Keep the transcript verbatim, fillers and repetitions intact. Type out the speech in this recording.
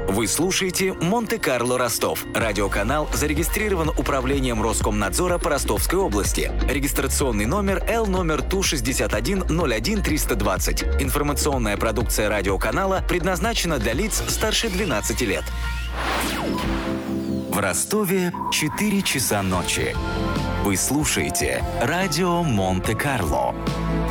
Вы слушаете «Монте-Карло Ростов». Радиоканал зарегистрирован Управлением Роскомнадзора по Ростовской области. Регистрационный номер Л номер Ту шестьдесят один ноль один триста двадцать. Информационная продукция радиоканала предназначена для лиц старше двенадцати лет. В Ростове четыре часа ночи. Вы слушаете радио Монте-Карло.